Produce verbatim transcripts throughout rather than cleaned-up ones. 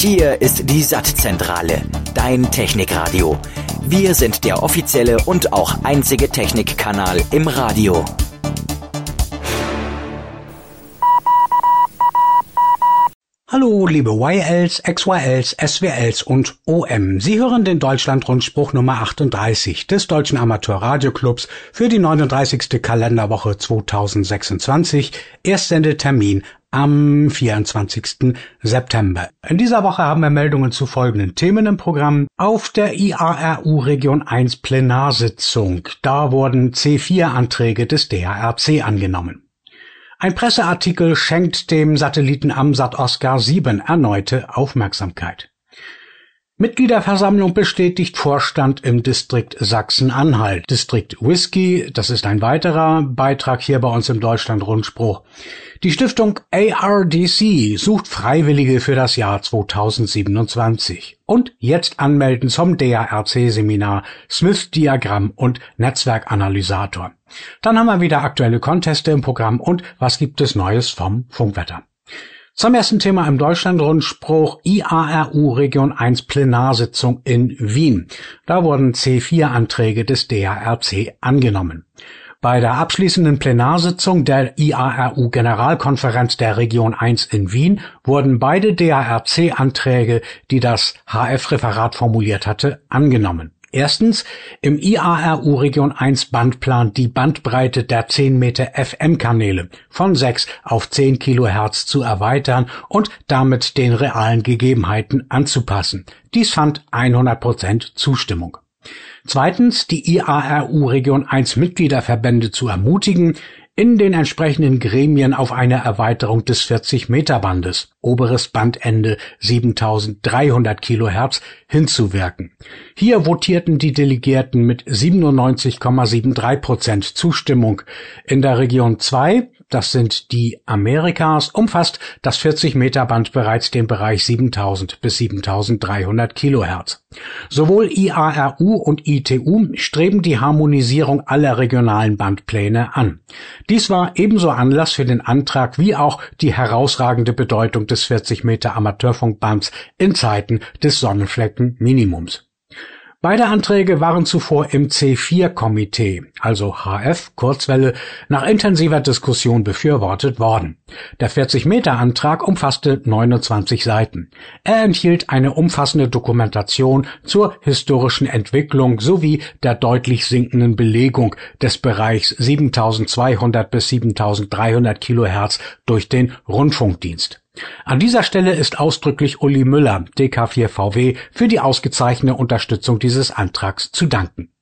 Hier ist die S A T-Zentrale, dein Technikradio. Wir sind der offizielle und auch einzige Technikkanal im Radio. Hallo, liebe Y Ls, X Y Ls, S W Ls und O M. Sie hören den Deutschlandrundspruch Nummer achtunddreißig des Deutschen Amateurradioclubs für die neununddreißigste Kalenderwoche zweitausendsechsundzwanzig. Erstsendetermin am vierundzwanzigsten September. In dieser Woche haben wir Meldungen zu folgenden Themen im Programm. Auf der I A R U Region eins Plenarsitzung, da wurden C vier Anträge des D A R C angenommen. Ein Presseartikel schenkt dem Satelliten AMSAT Oscar sieben erneute Aufmerksamkeit. Mitgliederversammlung bestätigt Vorstand im Distrikt Sachsen-Anhalt. Distrikt Whisky, das ist ein weiterer Beitrag hier bei uns im Deutschlandrundspruch. Die Stiftung A R D C sucht Freiwillige für das Jahr zweitausendsiebenundzwanzig. Und jetzt anmelden zum D A R C-Seminar Smith-Diagramm und Netzwerkanalysator. Dann haben wir wieder aktuelle Conteste im Programm und was gibt es Neues vom Funkwetter. Zum ersten Thema im Deutschlandrundspruch I A R U Region eins Plenarsitzung in Wien. Da wurden C vier Anträge des D A R C angenommen. Bei der abschließenden Plenarsitzung der I A R U Generalkonferenz der Region eins in Wien wurden beide D A R C Anträge, die das H F-Referat formuliert hatte, angenommen. Erstens, im I A R U Region eins Bandplan die Bandbreite der zehn Meter F M-Kanäle von sechs auf zehn Kilohertz zu erweitern und damit den realen Gegebenheiten anzupassen. Dies fand hundert Prozent Zustimmung. Zweitens, die I A R U Region eins Mitgliederverbände zu ermutigen, in den entsprechenden Gremien auf eine Erweiterung des vierzig Meter Bandes, oberes Bandende siebentausenddreihundert Kilohertz, hinzuwirken. Hier votierten die Delegierten mit siebenundneunzig Komma dreiundsiebzig Prozent Zustimmung. In der Region zwei, das sind die Amerikas, umfasst das vierzig Meter Band bereits den Bereich siebentausend bis siebentausenddreihundert Kilohertz. Sowohl I A R U und I T U streben die Harmonisierung aller regionalen Bandpläne an. Dies war ebenso Anlass für den Antrag wie auch die herausragende Bedeutung des vierzig Meter Amateurfunkbands in Zeiten des Sonnenflecken-Minimums. Beide Anträge waren zuvor im C vier Komitee, also H F, Kurzwelle, nach intensiver Diskussion befürwortet worden. Der vierzig Meter Antrag umfasste neunundzwanzig Seiten. Er enthielt eine umfassende Dokumentation zur historischen Entwicklung sowie der deutlich sinkenden Belegung des Bereichs siebentausendzweihundert bis siebentausenddreihundert Kilohertz durch den Rundfunkdienst. An dieser Stelle ist ausdrücklich Uli Müller, D K vier V W, für die ausgezeichnete Unterstützung dieses Antrags zu danken.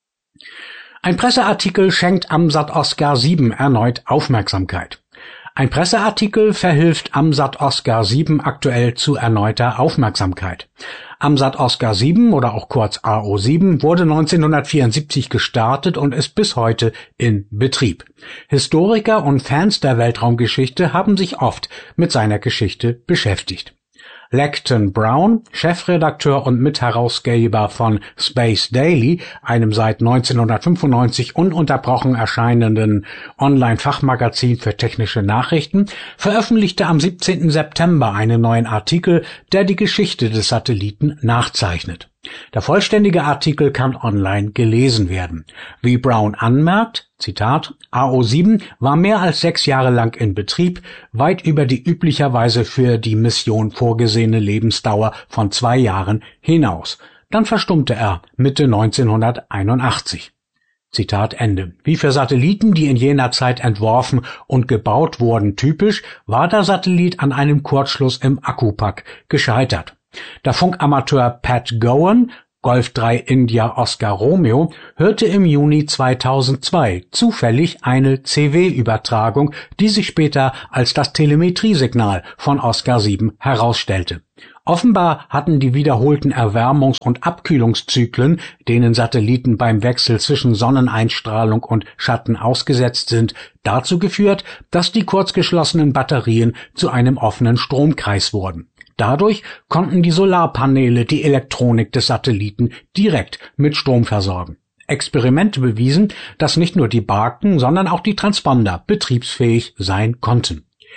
Ein Presseartikel schenkt AMSAT Oscar sieben erneut Aufmerksamkeit. Ein Presseartikel verhilft AMSAT Oscar sieben aktuell zu erneuter Aufmerksamkeit. AMSAT Oscar sieben oder auch kurz A O sieben wurde neunzehnhundertvierundsiebzig gestartet und ist bis heute in Betrieb. Historiker und Fans der Weltraumgeschichte haben sich oft mit seiner Geschichte beschäftigt. Lacton Brown, Chefredakteur und Mitherausgeber von Space Daily, einem seit neunzehnhundertfünfundneunzig ununterbrochen erscheinenden Online-Fachmagazin für technische Nachrichten, veröffentlichte am siebzehnten September einen neuen Artikel, der die Geschichte des Satelliten nachzeichnet. Der vollständige Artikel kann online gelesen werden. Wie Brown anmerkt, Zitat, A O sieben war mehr als sechs Jahre lang in Betrieb, weit über die üblicherweise für die Mission vorgesehene Lebensdauer von zwei Jahren hinaus. Dann verstummte er Mitte neunzehnhunderteinundachtzig. Zitat Ende. Wie für Satelliten, die in jener Zeit entworfen und gebaut wurden, typisch, war der Satellit an einem Kurzschluss im Akkupack gescheitert. Der Funkamateur Pat Gowan, Golf drei India Oscar Romeo, hörte im Juni zweitausendzwei zufällig eine C W-Übertragung, die sich später als das Telemetriesignal von Oscar sieben herausstellte. Offenbar hatten die wiederholten Erwärmungs- und Abkühlungszyklen, denen Satelliten beim Wechsel zwischen Sonneneinstrahlung und Schatten ausgesetzt sind, dazu geführt, dass die kurzgeschlossenen Batterien zu einem offenen Stromkreis wurden. Dadurch konnten die Solarpaneele die Elektronik des Satelliten direkt mit Strom versorgen. Experimente bewiesen, dass nicht nur die Barken, sondern auch die Transponder betriebsfähig sein konnten.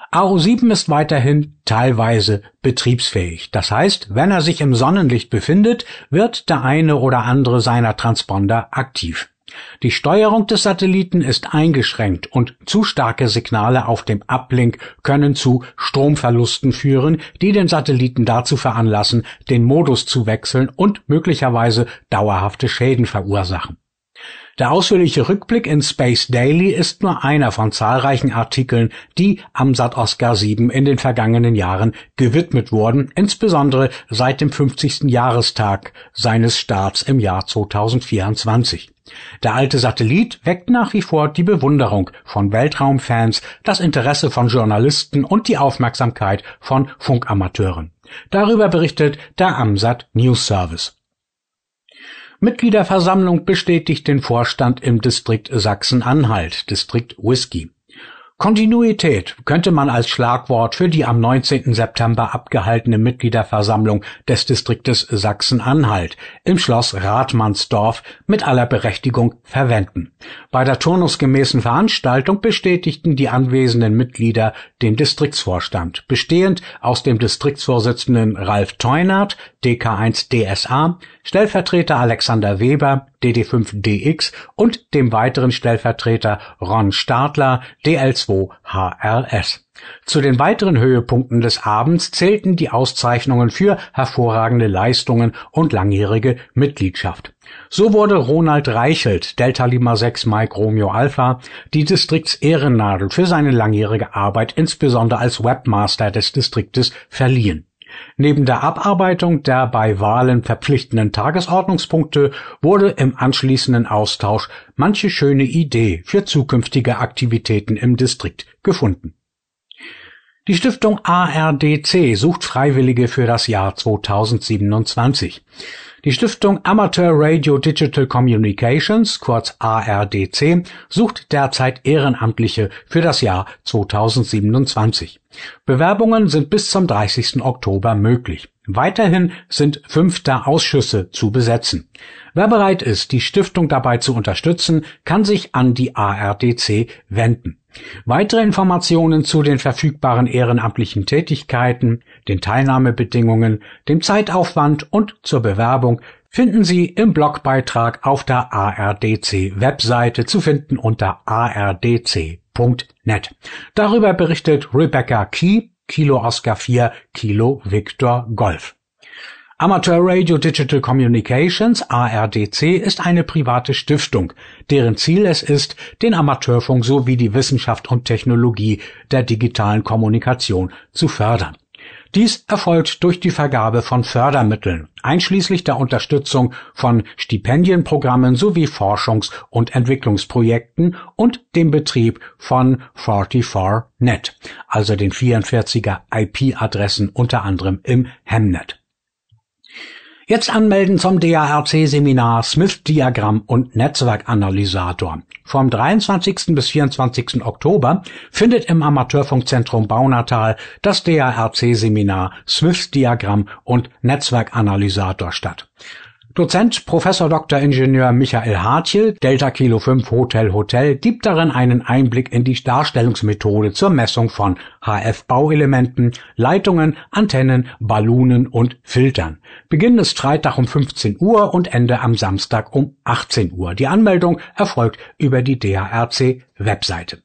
A O sieben ist weiterhin teilweise betriebsfähig. Das heißt, wenn er sich im Sonnenlicht befindet, wird der eine oder andere seiner Transponder aktiv. Die Steuerung des Satelliten ist eingeschränkt und zu starke Signale auf dem Uplink können zu Stromverlusten führen, die den Satelliten dazu veranlassen, den Modus zu wechseln und möglicherweise dauerhafte Schäden verursachen. Der ausführliche Rückblick in Space Daily ist nur einer von zahlreichen Artikeln, die AMSAT Oscar sieben in den vergangenen Jahren gewidmet wurden, insbesondere seit dem fünfzigsten Jahrestag seines Starts im Jahr zweitausendvierundzwanzig. Der alte Satellit weckt nach wie vor die Bewunderung von Weltraumfans, das Interesse von Journalisten und die Aufmerksamkeit von Funkamateuren. Darüber berichtet der AMSAT News Service. Mitgliederversammlung bestätigt den Vorstand im Distrikt Sachsen-Anhalt, Distrikt Whisky. Kontinuität könnte man als Schlagwort für die am neunzehnten September abgehaltene Mitgliederversammlung des Distriktes Sachsen-Anhalt im Schloss Rathmannsdorf mit aller Berechtigung verwenden. Bei der turnusgemäßen Veranstaltung bestätigten die anwesenden Mitglieder den Distriktsvorstand, bestehend aus dem Distriktsvorsitzenden Ralf Teunert, D K eins D S A, Stellvertreter Alexander Weber, D D fünf D X und dem weiteren Stellvertreter Ron Stadler, D L zwei H R S. Zu den weiteren Höhepunkten des Abends zählten die Auszeichnungen für hervorragende Leistungen und langjährige Mitgliedschaft. So wurde Ronald Reichelt, Delta Lima sechs Mike Romeo Alpha, die Distriktsehrennadel für seine langjährige Arbeit insbesondere als Webmaster des Distriktes verliehen. Neben der Abarbeitung der bei Wahlen verpflichtenden Tagesordnungspunkte wurde im anschließenden Austausch manche schöne Idee für zukünftige Aktivitäten im Distrikt gefunden. Die Stiftung A R D C sucht Freiwillige für das Jahr zweitausendsiebenundzwanzig. Die Stiftung Amateur Radio Digital Communications, kurz A R D C, sucht derzeit Ehrenamtliche für das Jahr zweitausendsiebenundzwanzig. Bewerbungen sind bis zum dreißigsten Oktober möglich. Weiterhin sind fünfte Ausschüsse zu besetzen. Wer bereit ist, die Stiftung dabei zu unterstützen, kann sich an die A R D C wenden. Weitere Informationen zu den verfügbaren ehrenamtlichen Tätigkeiten, den Teilnahmebedingungen, dem Zeitaufwand und zur Bewerbung finden Sie im Blogbeitrag auf der A R D C-Webseite zu finden unter a r d c punkt net. Darüber berichtet Rebecca Key, Kilo Oscar vier, Kilo Victor Golf. Amateur Radio Digital Communications, A R D C, ist eine private Stiftung, deren Ziel es ist, den Amateurfunk sowie die Wissenschaft und Technologie der digitalen Kommunikation zu fördern. Dies erfolgt durch die Vergabe von Fördermitteln, einschließlich der Unterstützung von Stipendienprogrammen sowie Forschungs- und Entwicklungsprojekten und dem Betrieb von vierundvierzig Punkt net, also den vierundvierziger I P-Adressen unter anderem im Hemnet. Jetzt anmelden zum D A R C-Seminar Smith-Diagramm und Netzwerkanalysator. Vom dreiundzwanzigsten bis vierundzwanzigsten Oktober findet im Amateurfunkzentrum Baunatal das D A R C-Seminar Smith-Diagramm und Netzwerkanalysator statt. Dozent Professor Doktor Ingenieur Michael Hartje, Delta Kilo fünf Hotel Hotel, gibt darin einen Einblick in die Darstellungsmethode zur Messung von H F-Bauelementen, Leitungen, Antennen, Ballunen und Filtern. Beginn ist Freitag um fünfzehn Uhr und Ende am Samstag um achtzehn Uhr. Die Anmeldung erfolgt über die D A R C-Webseite.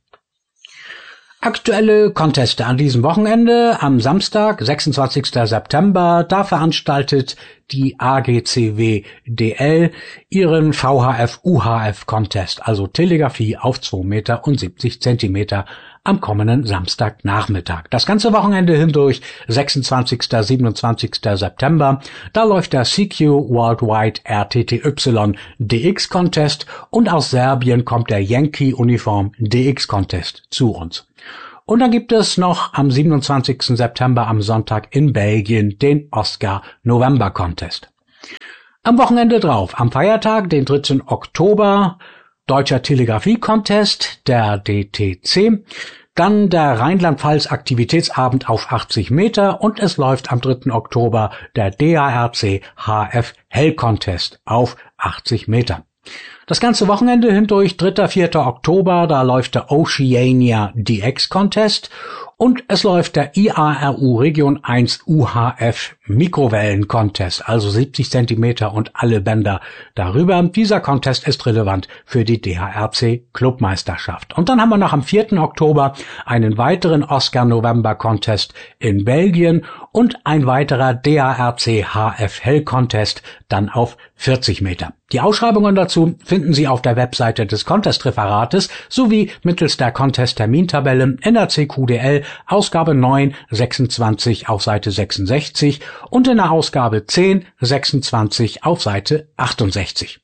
Aktuelle Conteste an diesem Wochenende. Am Samstag, sechsundzwanzigsten September, da veranstaltet die A G C W D L ihren V H F U H F Contest, also Telegrafie auf zwei Meter siebzig Zentimeter am kommenden Samstagnachmittag. Das ganze Wochenende hindurch, sechsundzwanzigsten bis siebenundzwanzigsten September, da läuft der C Q Worldwide R T T Y D X Contest und aus Serbien kommt der Yankee Uniform D X Contest zu uns. Und dann gibt es noch am siebenundzwanzigsten September am Sonntag in Belgien den Oscar November Contest. Am Wochenende drauf, am Feiertag, den dritten Oktober, Deutscher Telegrafie Contest, der D T C, dann der Rheinland-Pfalz Aktivitätsabend auf achtzig Meter und es läuft am dritten Oktober der D A R C H F Hell Contest auf achtzig Meter. Das ganze Wochenende hindurch, dritter vierter Oktober, da läuft der Oceania D X Contest und es läuft der I A R U Region eins U H F Mikrowellen Contest, also siebzig Zentimeter und alle Bänder darüber. Dieser Contest ist relevant für die D H R C Clubmeisterschaft. Und dann haben wir noch am vierten Oktober einen weiteren Oscar November Contest in Belgien und ein weiterer D H R C H F Hell Contest dann auf vierzig Meter. Die Ausschreibungen dazu finden Sie auf der Webseite des Contest-Referates sowie mittels der Contest-Termintabelle in der C Q D L Ausgabe neun sechsundzwanzig auf Seite sechsundsechzig und in der Ausgabe zehn sechsundzwanzig auf Seite achtundsechzig.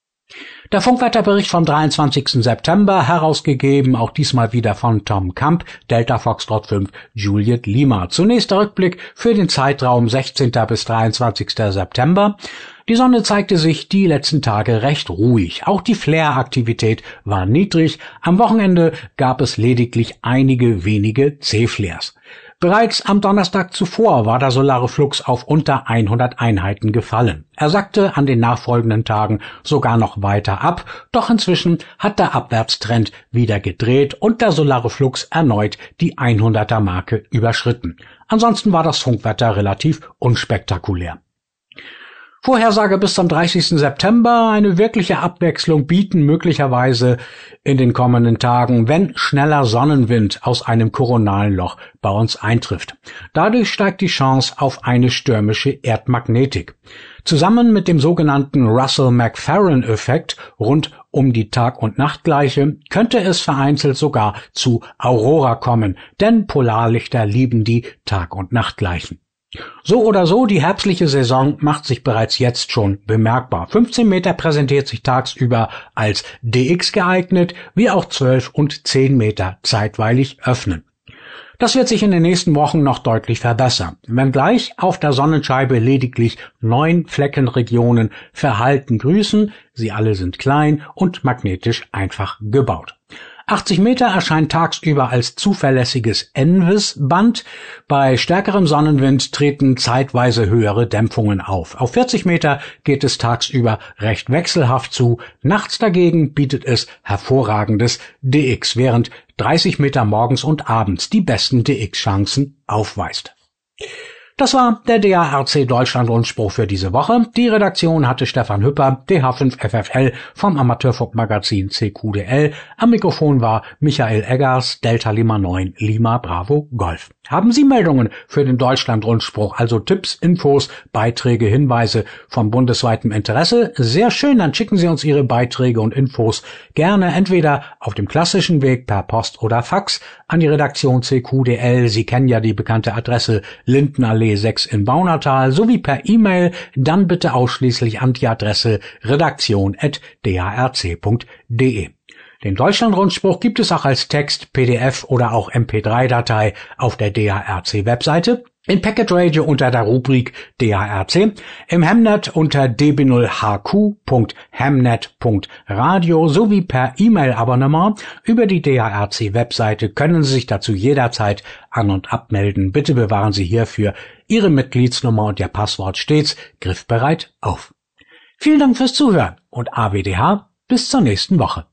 Der Funkwetterbericht vom dreiundzwanzigsten September, herausgegeben auch diesmal wieder von Tom Kamp, Delta Foxtrot fünf, Juliet Lima. Zunächst der Rückblick für den Zeitraum sechzehnten bis dreiundzwanzigsten September. Die Sonne zeigte sich die letzten Tage recht ruhig. Auch die Flare-Aktivität war niedrig. Am Wochenende gab es lediglich einige wenige C-Flares. Bereits am Donnerstag zuvor war der solare Flux auf unter hundert Einheiten gefallen. Er sackte an den nachfolgenden Tagen sogar noch weiter ab, doch inzwischen hat der Abwärtstrend wieder gedreht und der solare Flux erneut die hunderter Marke überschritten. Ansonsten war das Funkwetter relativ unspektakulär. Vorhersage bis zum dreißigsten September. Eine wirkliche Abwechslung bieten möglicherweise in den kommenden Tagen, wenn schneller Sonnenwind aus einem koronalen Loch bei uns eintrifft. Dadurch steigt die Chance auf eine stürmische Erdmagnetik. Zusammen mit dem sogenannten Russell-McFarren-Effekt rund um die Tag- und Nachtgleiche könnte es vereinzelt sogar zu Aurora kommen, denn Polarlichter lieben die Tag- und Nachtgleichen. So oder so, die herbstliche Saison macht sich bereits jetzt schon bemerkbar. fünfzehn Meter präsentiert sich tagsüber als D X geeignet, wie auch zwölf und zehn Meter zeitweilig öffnen. Das wird sich in den nächsten Wochen noch deutlich verbessern, wenngleich auf der Sonnenscheibe lediglich neun Fleckenregionen verhalten grüßen. Sie alle sind klein und magnetisch einfach gebaut. achtzig Meter erscheint tagsüber als zuverlässiges N V I S-Band. Bei stärkerem Sonnenwind treten zeitweise höhere Dämpfungen auf. Auf vierzig Meter geht es tagsüber recht wechselhaft zu. Nachts dagegen bietet es hervorragendes D X, während dreißig Meter morgens und abends die besten D X-Chancen aufweist. Das war der D H R C Deutschland Rundspruch für diese Woche. Die Redaktion hatte Stefan Hüpper, D H fünf F F L vom Amateurfunkmagazin C Q D L. Am Mikrofon war Michael Eggers, Delta Lima neun, Lima Bravo Golf. Haben Sie Meldungen für den Deutschland Rundspruch, also Tipps, Infos, Beiträge, Hinweise von bundesweitem Interesse? Sehr schön, dann schicken Sie uns Ihre Beiträge und Infos gerne entweder auf dem klassischen Weg per Post oder Fax an die Redaktion C Q D L. Sie kennen ja die bekannte Adresse Lindenallee sechs in Baunatal, sowie per E-Mail, dann bitte ausschließlich an die Adresse redaktion at d h r c punkt d e. Den Deutschlandrundspruch gibt es auch als Text, P D F oder auch M P drei Datei auf der D H R C-Webseite, in Packet Radio unter der Rubrik D H R C, im Hemnet unter d b null h q punkt hemnet punkt radio sowie per E-Mail-Abonnement. Über die D H R C-Webseite können Sie sich dazu jederzeit an- und abmelden. Bitte bewahren Sie hierfür Ihre Mitgliedsnummer und Ihr Passwort stets griffbereit auf. Vielen Dank fürs Zuhören und A W D H bis zur nächsten Woche.